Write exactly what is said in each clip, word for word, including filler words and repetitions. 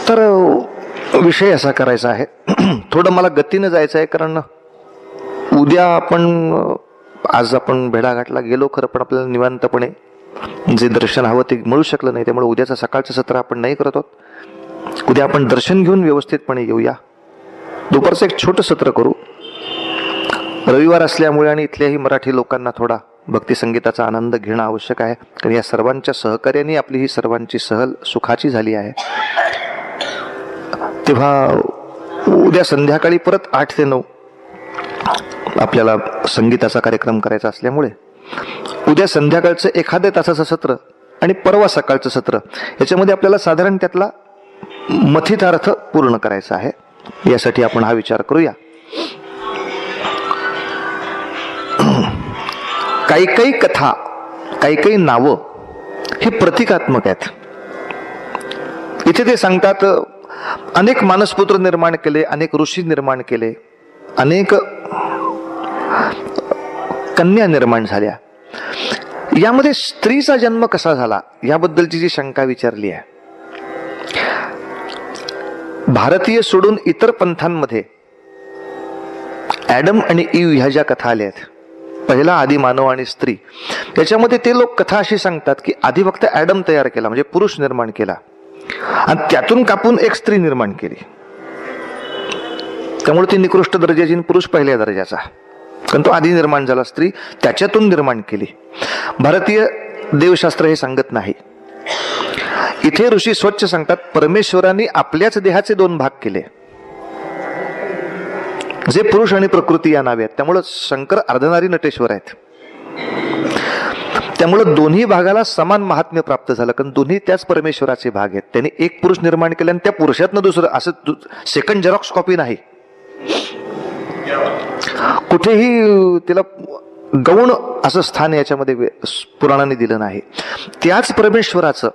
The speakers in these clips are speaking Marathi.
तर विषय असा करायचा आहे, थोडं मला गतीनं जायचं आहे, कारण उद्या आपण आज आपण भेडाघाटला गेलो खरं, पण आपल्याला निवांतपणे जे दर्शन हवं ते मिळू शकलं नाही. त्यामुळे उद्याचं सकाळचं सत्र आपण नाही करत आहोत. उद्या आपण दर्शन घेऊन व्यवस्थितपणे येऊया. दुपारचं एक छोटं सत्र करू. रविवार असल्यामुळे आणि इथल्याही मराठी लोकांना थोडा भक्ती संगीताचा आनंद घेणं आवश्यक आहे, कारण या सर्वांच्या सहकार्याने आपली ही सर्वांची सहल सुखाची झाली आहे. तेव्हा उद्या संध्याकाळी परत आठ ते नऊ आपल्याला संगीताचा कार्यक्रम करायचा असल्यामुळे उद्या संध्याकाळचं एखाद्या तासाचं सत्र आणि परवा सकाळचं सत्र याच्यामध्ये आपल्याला साधारण त्यातला मथितार्थ पूर्ण करायचा आहे. यासाठी आपण हा विचार करूया. काही काही कथा, काही काही नावं ही प्रतिकात्मक आहेत. इथे ते सांगतात अनेक मानसपुत्र निर्माण केले, अनेक ऋषी निर्माण केले, अनेक कन्या निर्माण झाल्या. यामध्ये स्त्रीचा जन्म कसा झाला याबद्दलची जी शंका विचारली आहे, भारतीय सोडून इतर पंथांमध्ये ॲडम आणि ईव ह्या ज्या कथा आल्या आहेत, पहिला आदी मानव आणि स्त्री, याच्यामध्ये ते लोक कथा अशी सांगतात की आधी फक्त ॲडम तयार केला, म्हणजे पुरुष निर्माण केला, आणि त्यातून कापून एक स्त्री निर्माण केली. त्यामुळे ती निकृष्ट दर्जाची, पुरुष पहिल्या दर्जाचा, कारण तो आधी निर्माण झाला, स्त्री त्याच्यातून निर्माण केली. भारतीय देवशास्त्र हे सांगत नाही. इथे ऋषी स्वच्छ सांगतात परमेश्वरांनी आपल्याच देहाचे दोन भाग केले, जे पुरुष आणि प्रकृती या नावे आहेत. त्यामुळं शंकर अर्धनारी नटेश्वर आहेत. त्यामुळं दोन्ही भागाला समान महात्म्य प्राप्त झालं, कारण दोन्ही त्याच परमेश्वराचे भाग आहेत. त्यांनी एक पुरुष निर्माण केले आणि त्या पुरुषातनं दुसरं, असं सेकंड झेरॉक्स कॉपी नाही. कुठेही तिला गौण असं स्थान याच्यामध्ये पुराणाने दिलं नाही. त्याच परमेश्वराचं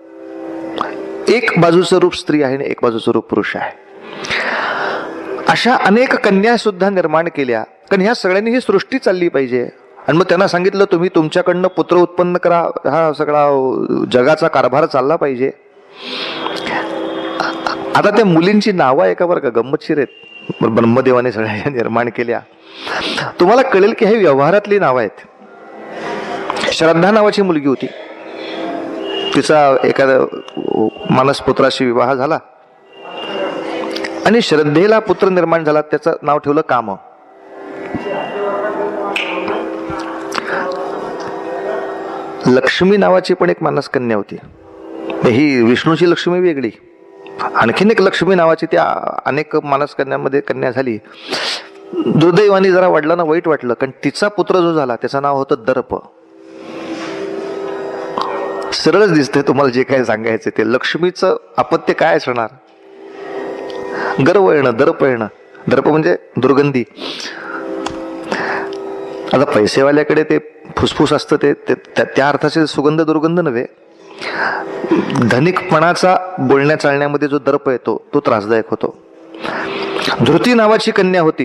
एक बाजूचं रूप स्त्री आहे आणि एक बाजूचं रूप पुरुष आहे. अशा अनेक कन्या सुद्धा निर्माण केल्या, कारण ह्या सगळ्यांनी ही सृष्टी चालली पाहिजे. आणि मग त्यांना सांगितलं तुम्ही तुमच्याकडनं पुत्र उत्पन्न करा, हा सगळा जगाचा कारभार चालला पाहिजे. आता त्या मुलींची नावं आहे का बरं का, गंमतशीर आहेत. ब्रह्मदेवाने सगळ्या निर्माण केल्या. तुम्हाला कळेल की हे व्यवहारातली नावं आहेत. श्रद्धा नावाची मुलगी होती, तिचा एखाद्या मानसपुत्राशी विवाह झाला आणि श्रद्धेला पुत्र निर्माण झाला, त्याचं नाव ठेवलं काम. लक्ष्मी नावाची पण एक मानसकन्या होती. ही विष्णूची लक्ष्मी वेगळी, आणखीन एक लक्ष्मी नावाची त्या अनेक मानसकन्यांमध्ये कन्या झाली. दुर्दैवाने जरा वडिलांना वाईट वाटलं, कारण तिचा पुत्र जो झाला त्याचं नाव होतं दर्प. सरळच दिसतंय तुम्हाला जे काय सांगायचं ते. लक्ष्मीचं अपत्य काय असणार? गर्व येणं, दर्प येणं. दर्प म्हणजे दुर्गंधी. आता पैसेवाल्याकडे ते फुसफुस असतं, ते त्या अर्थाचे सुगंध दुर्गंध नव्हे. धनिकपणाचा बोलण्या चालण्यामध्ये जो दर्प येतो तो त्रासदायक होतो. धृती नावाची कन्या होती,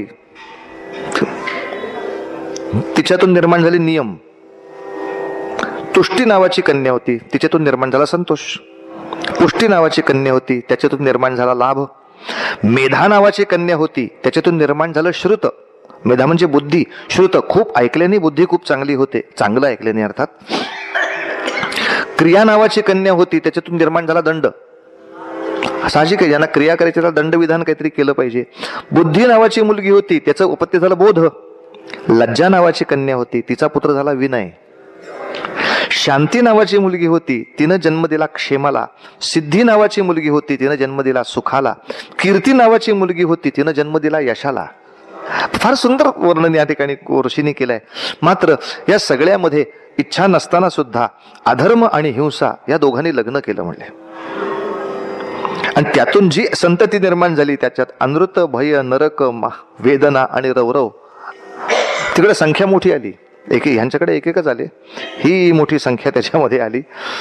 तिच्यातून निर्माण झाले नियम. तुष्टी नावाची कन्या होती, तिच्यातून निर्माण झाला संतोष. पुष्टी नावाची कन्या होती, त्याच्यातून निर्माण झाला लाभ. मेधा नावाची कन्या होती, त्याच्यातून निर्माण झालं श्रुत. मेधा म्हणजे बुद्धी, श्रुत खूप ऐकल्याने बुद्धी खूप चांगली होते, चांगलं ऐकल्याने अर्थात. क्रिया नावाची कन्या होती, त्याच्यातून निर्माण झाला दंड. साहजिक आहे, ज्यांना क्रिया करायची त्याला दंडविधान काहीतरी केलं पाहिजे. बुद्धी नावाची मुलगी होती, त्याचं उपत्य झालं बोध. लज्जा नावाची कन्या होती, तिचा पुत्र झाला विनय. शांती नावाची मुलगी होती, तिनं जन्म दिला क्षेमाला. सिद्धी नावाची मुलगी होती, तिनं जन्म दिला सुखाला. कीर्ती नावाची मुलगी होती, तिनं जन्म दिला यशाला. फार सुंदर वर्णन या ठिकाणी ऋषीने केलंय. मात्र या सगळ्यामध्ये इच्छा नसताना सुद्धा अधर्म आणि हिंसा या दोघांनी लग्न केलं म्हणले. आणि त्यातून जी संतती निर्माण झाली त्याच्यात अनृत, भय, नरक, वेदना आणि रवरव. तिकडे संख्या मोठी आली, एक ह्यांच्याकडे एक एकच आले, ही मोठी संख्या त्याच्यामध्ये आली.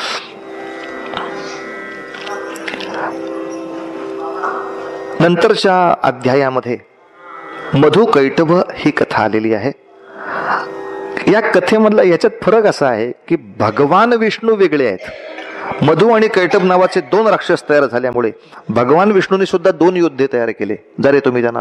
नंतरच्या अध्यायामध्ये मधु कैटभ ही कथा आलेली आहे. या कथेमधला याच्यात फरक असा आहे की भगवान विष्णू वेगळे आहेत मधु आणि कैटभ नावाचे दोन राक्षस तयार झाल्यामुळे भगवान विष्णूने सुद्धा दोन योद्धे तयार केले, जरे तुम्ही जाणार.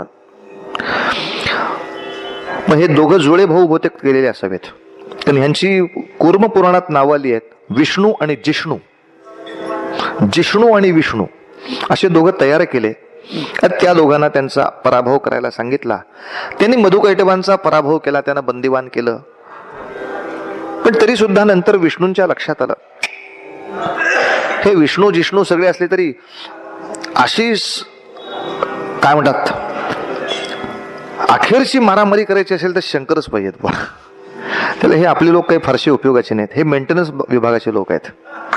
मग हे दोघं जुळे भाऊ बहुतेक केलेले असावेत, पण ह्यांची कूर्म पुराणात नावं आली आहेत, विष्णू आणि जिष्णू. जिष्णू आणि विष्णू असे दोघं तयार केले. त्या दोघांना त्यांचा पराभव करायला सांगितला. त्यांनी मधु कैटभांचा पराभव केला, त्यांना बंदिवान केलं. पण तरी सुद्धा नंतर विष्णूंच्या लक्षात आलं, हे विष्णू जिष्णू सगळे असले तरी अशी काय म्हणतात अखेरची मारामारी करायची असेल तर शंकरच पाहिजेत. पण त्याला हे आपले लोक काही फारसे उपयोगाचे नाहीत. हे मेंटेनन्स विभागाचे लोक आहेत,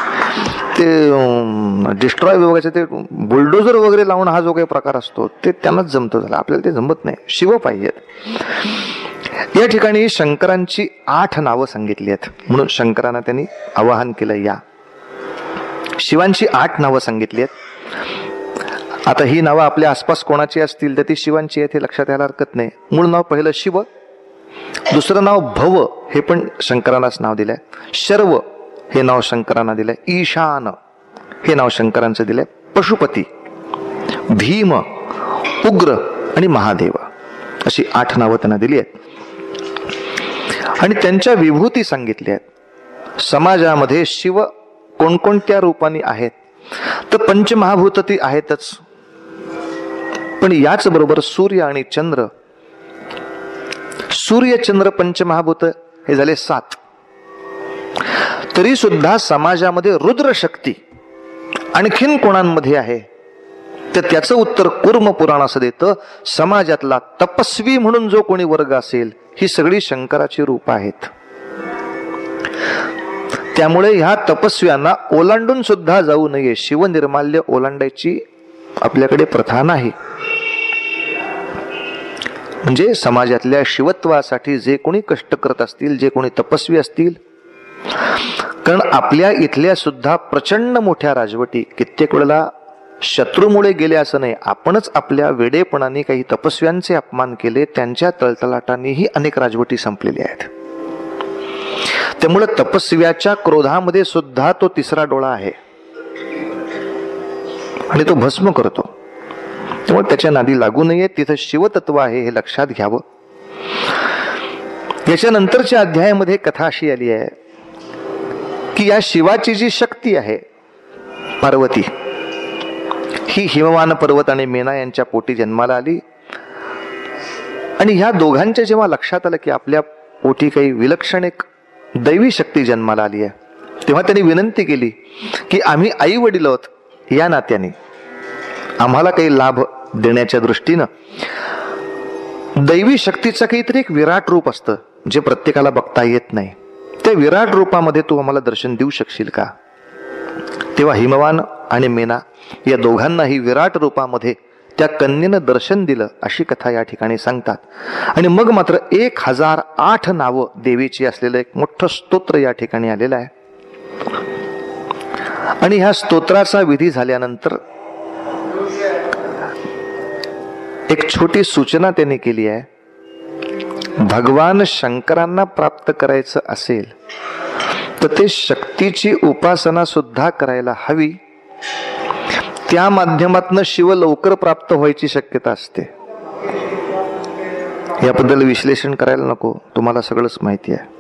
ते डिस्ट्रॉय विभागाचे, ते बुलडोजर वगैरे लावून हा जो काही प्रकार असतो ते त्यांनाच जमतो. झाला, आपल्याला ते जमत नाही. शिव पाहिजेत. या ठिकाणी शंकरांची आठ नावं सांगितली आहेत, म्हणून शंकरांना त्यांनी आवाहन केलं. या शिवांची आठ नावं सांगितली आहेत. आता ही नावं आपल्या आसपास कोणाची असतील तर ती शिवांची आहेत हे लक्षात यायला हरकत नाही. मूळ नाव पहिलं शिव, दुसरं नाव भव, हे पण शंकरांनाच नाव दिलंय. शर्व हे नाव शंकरांना दिलंय. ईशान हे नाव शंकरांचं दिलंय. पशुपती, भीम, उग्र आणि महादेव अशी आठ नावं त्यांना दिली आहेत. आणि त्यांच्या विभूती सांगितल्या आहेत. समाजामध्ये शिव कोणकोणत्या रूपाने आहेत तर पंचमहाभूत ती आहेतच, पण याच बरोबर सूर्य आणि चंद्र, सूर्य चंद्र पंचमहाभूत हे झाले सात. तरी सुद्धा समाजामध्ये रुद्र शक्ती आणखीन कोणांमध्ये आहे तर त्याचं उत्तर कूर्म पुराण असं देतं, समाजातला तपस्वी म्हणून जो कोणी वर्ग असेल ही सगळी शंकराची रूप आहेत. त्यामुळे ह्या तपस्व्यांना ओलांडून सुद्धा जाऊ नये. शिवनिर्माल्य ओलांडायची आपल्याकडे प्रथा नाही. म्हणजे समाजातल्या शिवत्वासाठी जे कोणी कष्ट करत असतील, जे कोणी तपस्वी असतील, कारण आपल्या इथल्या सुद्धा प्रचंड मोठ्या राजवटी कित्येक वेळेला शत्रूमुळे गेले असं नाही, आपणच आपल्या वेडेपणाने काही तपस्व्यांचे अपमान केले, त्यांच्या तळतलाटानेही अनेक राजवटी संपलेल्या आहेत. त्यामुळे तपस्व्याच्या क्रोधामध्ये सुद्धा तो तिसरा डोळा आहे आणि तो भस्म करतो. त्यामुळे त्याच्या नादी लागू नये. तिथं शिवतत्व आहे हे लक्षात घ्यावं. याच्यानंतरच्या अध्यायामध्ये कथा अशी आली आहे की या शिवाची जी शक्ती आहे पार्वती, ही हिमवान पर्वत आणि मेना यांच्या पोटी जन्माला आली. आणि ह्या दोघांच्या जेव्हा लक्षात आलं की आपल्या पोटी काही विलक्षण एक दैवी शक्ती जन्माला आली आहे, तेव्हा त्यांनी विनंती केली की आम्ही आई वडील आहोत, या नात्याने आम्हाला काही लाभ देण्याच्या दृष्टीनं दैवी शक्तीचं काहीतरी एक विराट रूप असतं जे प्रत्येकाला बघता येत नाही, त्या विराट रूपामध्ये तू आम्हाला दर्शन देऊ शकशील का. तेव्हा हिमवान आणि मेना या दोघांनाही विराट रूपामध्ये त्या कन्येनं दर्शन दिलं अशी कथा या ठिकाणी सांगतात. आणि मग मात्र एक हजार आठ नावं देवीची असलेलं एक मोठं स्तोत्र या ठिकाणी आलेलं आहे. आणि ह्या स्तोत्राचा विधी झाल्यानंतर एक छोटी सूचना त्यांनी केली आहे. भगवान शंकरांना प्राप्त करायचं असेल तर ते शक्तीची उपासना सुद्धा करायला हवी. त्या माध्यमातून शिव लवकर प्राप्त व्हायची शक्यता असते. याबद्दल विश्लेषण करायला नको, तुम्हाला सगळंच माहिती आहे.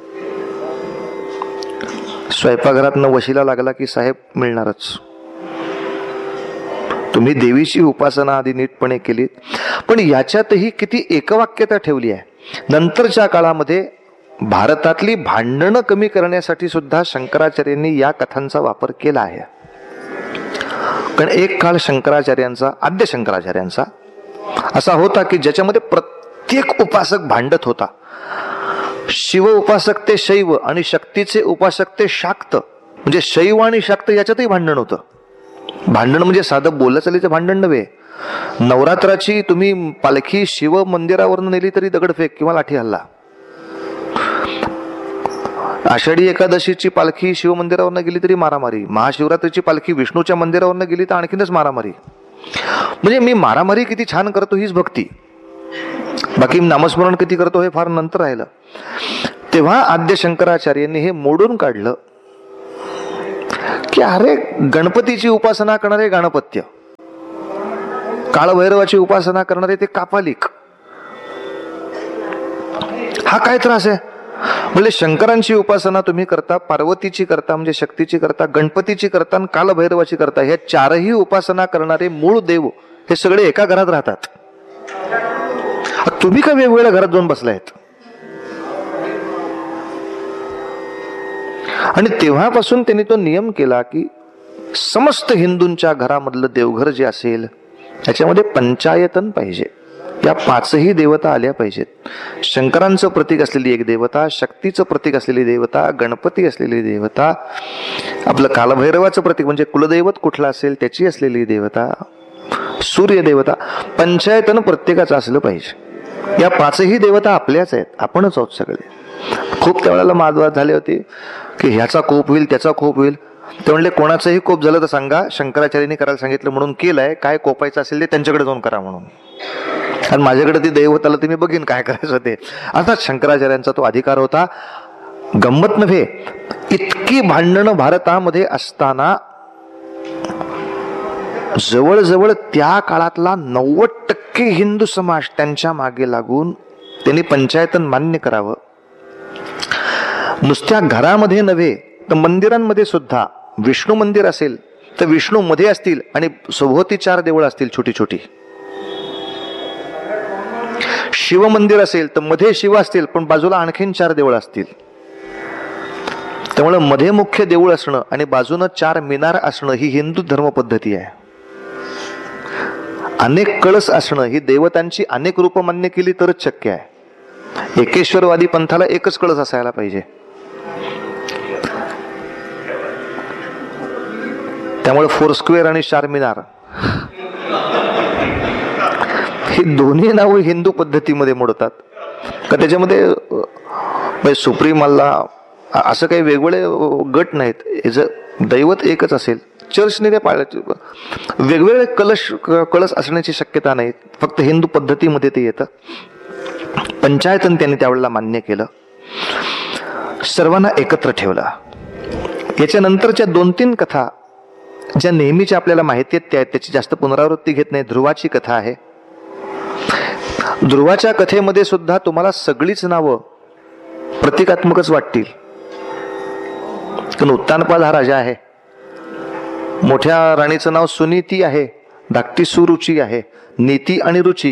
स्वयंपाकघरातनं वशिला लागला की साहेब मिळणारच. तुम्ही देवीची उपासना आधी नीटपणे केलीत, पण याच्यातही किती एकवाक्यता ठेवली आहे. नंतरच्या काळामध्ये भारतातली भांडणं कमी करण्यासाठी सुद्धा शंकराचार्यांनी या कथांचा वापर केला आहे. कारण एक काळ शंकराचार्यांचा, आद्य शंकराचार्यांचा असा होता की ज्याच्यामध्ये प्रत्येक उपासक भांडत होता. शिव उपासक ते शैव आणि शक्तीचे उपासक ते शाक्त, म्हणजे शैव आणि शाक्त याच्यातही भांडण होतं. भांडण म्हणजे साधं बोलचालीचं भांडण नव्हे. नवरात्राची तुम्ही पालखी शिव मंदिरावरून नेली तरी दगडफेक किंवा लाठी हल्ला. आषाढी एकादशीची पालखी शिव मंदिरावरनं गेली तरी मारामारी. महाशिवरात्रीची पालखी विष्णूच्या मंदिरावरनं गेली तर आणखीनच मारामारी. म्हणजे मी मारामारी किती छान करतो हीच भक्ती, बाकी नामस्मरण किती करतो हे फार नंतर राहिलं. तेव्हा आद्य शंकराचार्यांनी हे मोडून काढलं की अरे गणपतीची उपासना करणारे गणपत्य, काळभैरवाची उपासना करणारे ते कापालिक, हा काय त्रास आहे? म्हणजे शंकरांची उपासना तुम्ही करता, पार्वतीची करता म्हणजे शक्तीची करता, गणपतीची करता आणि कालभैरवाची करता, ह्या चारही उपासना करणारे मूळ देव हे सगळे एका घरात राहतात. तुम्ही का वेगवेगळ्या घरात जाऊन बसलायत? आणि तेव्हापासून त्यांनी तो नियम केला की समस्त हिंदूंच्या घरामधलं देवघर जे असेल त्याच्यामध्ये पंचायतन पाहिजे. या पाचही देवता आल्या पाहिजेत. शंकरांचं प्रतीक असलेली एक देवता, शक्तीचं प्रतीक असलेली देवता, गणपती असलेली देवता, आपलं कालभैरवाचं प्रतीक म्हणजे कुलदैवत कुठलं असेल त्याची असलेली देवता, सूर्य देवता, पंचायतन प्रत्येकाचं असलं पाहिजे. या पाचही देवता आपल्याच आहेत, आपणच आहोत सगळे. खूप त्यावेळेला वादवाद झाले होते की ह्याचा कोप होईल त्याचा कोप होईल. ते म्हणले कोणाचंही कोप झालं तर सांगा, शंकराचार्यांनी करायला सांगितलं म्हणून केलंय, काय कोपायचं असेल ते त्यांच्याकडे जाऊन करा म्हणून. आणि माझ्याकडे ती दैवत आलं ते मी बघीन काय करायचं ते. अर्थात शंकराचार्यांचा तो अधिकार होता. गंमत नव्हे, इतकी भांडणं भारतामध्ये असताना जवळजवळ त्या काळातला नव्वद टक्के हिंदू समाज त्यांच्या मागे लागून त्यांनी पंचायतन मान्य करावं. नुसत्या घरामध्ये नव्हे तर मंदिरांमध्ये सुद्धा, विष्णू मंदिर असेल तर विष्णू मध्ये असतील आणि सभोवती चार देवळं असतील छोटी छोटी. शिव मंदिर असेल तर मध्ये शिव असतील पण बाजूला आणखीन चार देवळं असतील. त्यामुळे मध्ये मुख्य देऊळ असणं आणि बाजूनं चार मिनार असणं ही हिंदू धर्म पद्धती आहे. अनेक कळस असणं ही देवतांची अनेक रूप मान्य केली तरच शक्य आहे. एकेश्वरवादी पंथाला एकच कळस असायला पाहिजे. त्यामुळे फोर स्क्वेअर आणि चार मिनार ही दोन्ही नावं हिंदू पद्धतीमध्ये मोडतात का? त्याच्यामध्ये सुप्रीम अल्लाह असं काही वेगवेगळे गट नाहीत. दैवत एकच असेल. चर्चने ते पाळले. वेगवेगळे कलश कळस असण्याची शक्यता नाही, फक्त हिंदू पद्धतीमध्ये ते येतं. पंचायतन त्यांनी त्यावेळेला मान्य केलं, सर्वांना एकत्र ठेवलं. याच्यानंतरच्या दोन तीन कथा ज्या नेहमीच्या आपल्याला माहिती आहेत त्या आहेत, त्याची जास्त पुनरावृत्ती घेत नाही. ध्रुवाची कथा आहे. ध्रुवाच्या कथेमध्ये सुद्धा तुम्हाला सगळीच नावं प्रतिकात्मकच वाटतील. पण उत्तानपाद हा राजा आहे. मोठ्या राणीचं नाव सुनीती आहे, धाकटी सुरुची आहे. नीती आणि रुची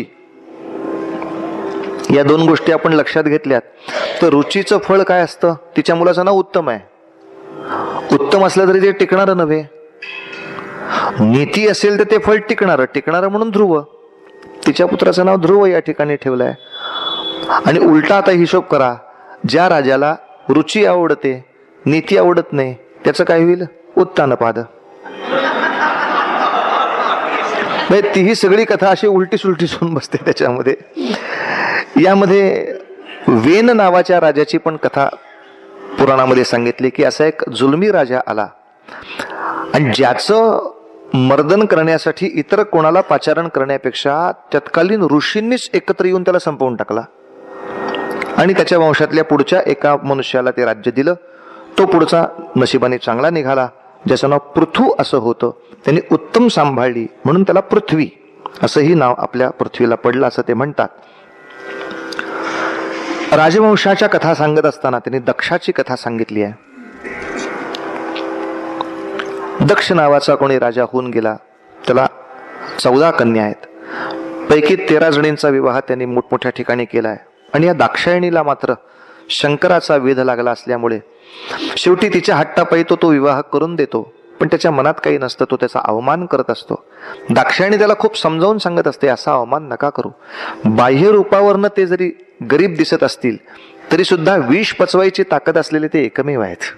या दोन गोष्टी आपण लक्षात घेतल्यात तर रुचीचं फळ काय असतं? तिच्या मुलाचं नाव उत्तम आहे. उत्तम असलं तरी ते टिकणारं नव्हे. नीती असेल तर ते फळ टिकणारं टिकणारं म्हणून ध्रुव. तिच्या पुत्राचं नाव ध्रुव या ठिकाणी ठेवलंय. आणि उलटा आता हिशोब करा, ज्या राजाला रुची आवडते नीती आवडत नाही त्याचं काय होईल? उत्तानपाद. तीही सगळी कथा अशी उलटी सुलटी होऊन बसते त्याच्यामध्ये. यामध्ये वेन नावाच्या राजाची पण कथा पुराणामध्ये सांगितली की असा एक जुलमी राजा आला आणि ज्याचं मर्दन करण्यासाठी इतर कोणाला पाचारण करण्यापेक्षा तत्कालीन ऋषींनीच एकत्र येऊन त्याला संपवून टाकला. आणि त्याच्या वंशातल्या पुढच्या एका मनुष्याला ते राज्य दिलं. तो पुढचा नशिबाने चांगला निघाला, ज्याचं नाव पृथू असं होतं. त्यांनी उत्तम सांभाळली म्हणून त्याला पृथ्वी असंही नाव आपल्या पृथ्वीला पडलं असं ते म्हणतात. राजवंशाच्या कथा सांगत असताना त्यांनी दक्षाची कथा सांगितली आहे. दक्ष नावाचा कोणी राजा होऊन गेला, त्याला चौदा कन्या आहेत. पैकी तेरा जणींचा विवाह त्यांनी मोठमोठ्या ठिकाणी केलाय. आणि या दाक्षायणीला मात्र शंकराचा वेध लागला असल्यामुळे शेवटी तिच्या हट्टापायी तो तो विवाह करून देतो. पण त्याच्या मनात काही नसतं, तो त्याचा अवमान करत असतो. दाक्षायणी त्याला खूप समजावून सांगत असते, असा अवमान नका करू. बाह्य रूपावरनं ते जरी गरीब दिसत असतील तरी सुद्धा विष पचवायची ताकद असलेले ते एकमेव आहेत.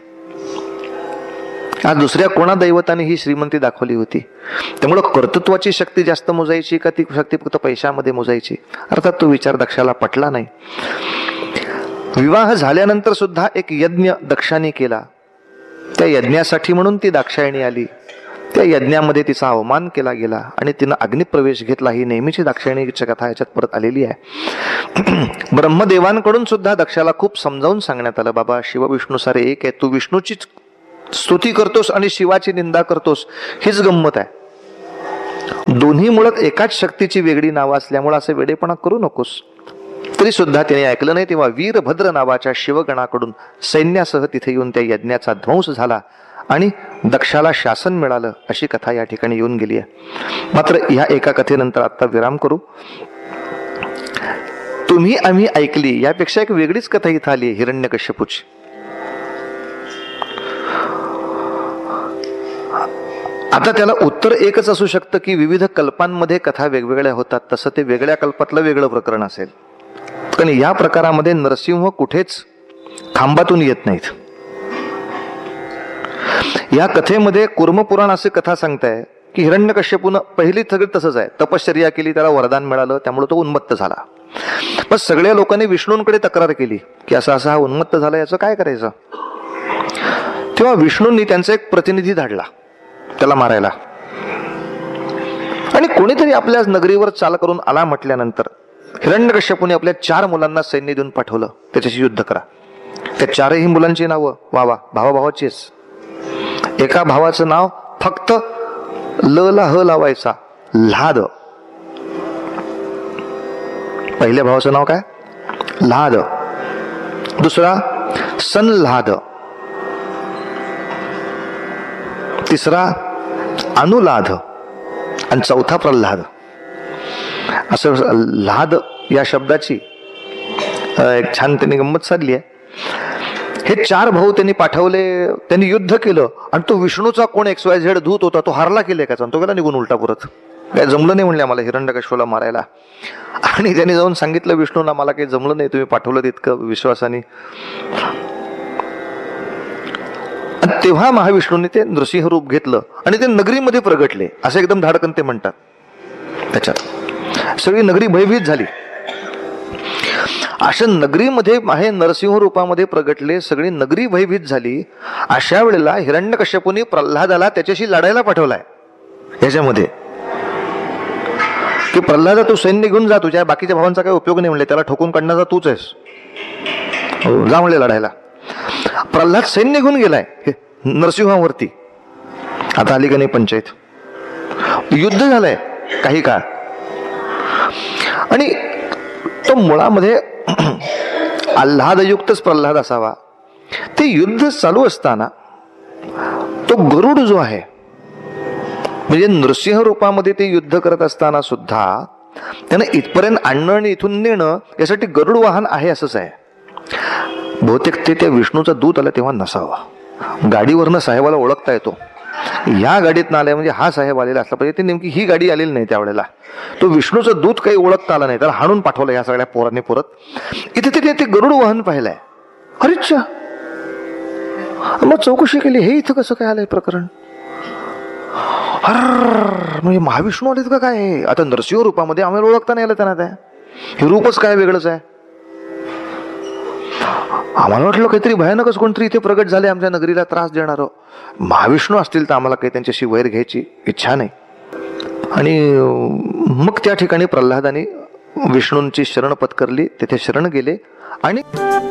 आज दुसऱ्या कोणा दैवताने ही श्रीमंती दाखवली होती. त्यामुळे कर्तृत्वाची शक्ती जास्त मोजायची का ती शक्ती फक्त पैशामध्ये मोजायची? अर्थात तो विचार दक्षाला पटला नाही. विवाह झाल्यानंतर सुद्धा एक यज्ञ दक्षाने केला. त्या यज्ञासाठी म्हणून ती दाक्षायणी आली. त्या यज्ञामध्ये तिचा अवमान केला गेला आणि तिनं अग्निप्रवेश घेतला. ही नेहमीची दाक्षायणीची कथा याच्यात परत आलेली आहे. ब्रह्मदेवांकडून सुद्धा दक्षाला खूप समजावून सांगण्यात आलं, बाबा शिव विष्णू सारे एक आहे, तू विष्णूचीच स्तुती करतोस आणि शिवाची निंदा करतोस, हीच गंमत आहे. दोन्ही मुळात एकाच शक्तीची वेगळी नावं असल्यामुळे असं वेडेपणा करू नकोस. तरी सुद्धा त्याने ऐकलं नाही. तेव्हा वीरभद्र नावाच्या शिवगणाकडून सैन्यासह तिथे येऊन त्या यज्ञाचा ध्वंस झाला आणि दक्षाला शासन मिळालं, अशी कथा या ठिकाणी येऊन गेली आहे. मात्र ह्या एका कथेनंतर आता विराम करू. तुम्ही आम्ही ऐकली यापेक्षा एक वेगळीच कथा इथं आली, हिरण्यकश्यपूची. आता त्याला उत्तर एकच असू शकतं की विविध कल्पांमध्ये कथा वेगवेगळ्या होतात, तसं ते वेगळ्या कल्पातलं वेगळं प्रकरण असेल. पण या प्रकारामध्ये नरसिंह कुठेच खांबातून येत नाहीत. या कथेमध्ये कुर्मपुराण असे कथा सांगताय की हिरण्यकश्यपून पहिली सगळं तसंच आहे, तपश्चर्या केली, त्याला वरदान मिळालं, त्यामुळे तो उन्मत्त झाला. पण सगळ्या लोकांनी विष्णूंकडे तक्रार केली की असा असा हा उन्मत्त झाला, याचं काय करायचं. तेव्हा विष्णूंनी त्यांचा एक प्रतिनिधी धाडला त्याला मारायला. आणि कोणीतरी आपल्या नगरीवर चाल करून आला म्हटल्यानंतर हिरण्यकश्यपूने आपल्या चार मुलांना सैन्य देऊन पाठवलं, त्याच्याशी युद्ध करा. त्या चारही मुलांची नावं वा वा भावाभावाचीच. एका भावाचं नाव फक्त ल ला ह लावायचा, ल्हाद. पहिल्या भावाचं नाव काय? ल्हाद. दुसरा सनल्हाद. तिसरा अनुलाध आणि चौथा प्रल्हाद. असं ल्हाद या शब्दाची एक छान त्यांनी गंमत साधली आहे. हे चार भाऊ त्यांनी पाठवले, त्यांनी युद्ध केलं आणि तो विष्णूचा कोण एक्स वाय झेड दूत होता, तो हारला केले का, तो गेला निघून उलटा परत. काय जमलं नाही म्हणले आम्हाला हिरण्यकश्यपूला मारायला. आणि त्यांनी जाऊन सांगितलं विष्णूंना, मला काही जमलं नाही, तुम्ही पाठवलं तितकं विश्वासाने. तेव्हा महाविष्णूंनी ते नृसिंह रूप घेतलं आणि ते नगरीमध्ये प्रगटले, असं एकदम धाडकन ते म्हणतात. त्याच्यात सगळी नगरी भयभीत झाली. अशा नगरीमध्ये हे नरसिंह रूपामध्ये प्रगटले, सगळी नगरी भयभीत झाली. अशा वेळेला हिरण्यकश्यपूने प्रल्हादाला त्याच्याशी लढायला पाठवलाय याच्यामध्ये की प्रल्हादा तू सैन्य घेऊन जा, तुझ्या बाकीच्या भावांचा काही उपयोग नाही म्हणले, त्याला ठोकून काढण्याचा तूच आहेस, जा म्हणले लढायला. प्रल्हाद सैन्य घेऊन गेलाय नरसिंहावरती. आता आली का नाही पंचायत, युद्ध झालंय काही काळ. आणि तो मुळामध्ये आल्हादयुक्तच प्रल्हाद असावा. ते युद्ध चालू असताना तो गरुड जो आहे, म्हणजे नृसिंह रूपामध्ये ते युद्ध करत असताना सुद्धा त्यानं इथपर्यंत आणणं आणि इथून नेणं यासाठी गरुड वाहन आहे असंच आहे. बहुतेक ते त्या विष्णूचा दूत आला तेव्हा नसावा. गाडीवरनं साहेबाला ओळखता येतो, या गाडीत आलाय म्हणजे हा साहेब आलेला असला पाहिजे. ते नेमकी ही गाडी आलेली नाही त्यावेळेला, तो विष्णूचा दूत काही ओळखता आला नाही, त्याला हाणून पाठवलं या सगळ्या पोरांनी परत. इथे तिथे ते गरुड वाहन पाहिलंय. अरेच्छा, मग चौकशी केली, हे इथं कसं काय आलंय प्रकरण. अर म्हणजे महाविष्णू आलेत का काय. आता नरसिंह रूपामध्ये आम्हाला ओळखता नाही आलं त्यांना, त्या हे रूपच काय वेगळंच आहे. आम्हाला वाटलं काहीतरी भयानकच कोणतरी इथे प्रगट झाले, आमच्या नगरीला त्रास देणार. महाविष्णू असतील तर आम्हाला काही त्यांच्याशी वैर घ्यायची इच्छा नाही. आणि मग त्या ठिकाणी प्रल्हादाने विष्णूंची शरण पत्करली, तिथे शरण गेले. आणि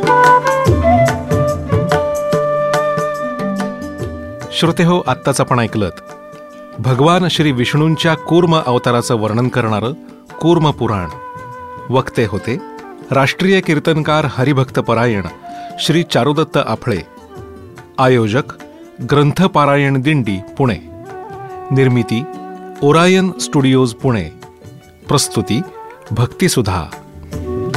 श्रोते हो, आत्ताच आपण ऐकलत भगवान श्री विष्णूंच्या कूर्म अवताराचं वर्णन करणारं कूर्म पुराण. वक्ते होते राष्ट्रीय कीर्तनकार हरिभक्तपरायण श्री चारुदत्त आफळे. आयोजक ग्रंथपारायण दिंडी पुणे. निर्मिती ओरायन स्टुडिओज पुणे. प्रस्तुती भक्तिसुधा.